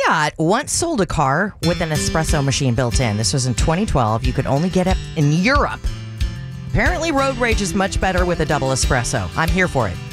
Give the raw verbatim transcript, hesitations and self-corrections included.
Fiat once sold a car with an espresso machine built in. This was in twenty twelve. You could only get it in Europe. Apparently, road rage is much better with a double espresso. I'm here for it.